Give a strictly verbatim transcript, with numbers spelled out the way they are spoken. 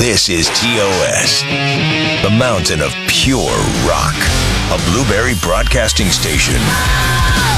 This is T O S, the mountain of pure rock, a Blueberry Broadcasting Station.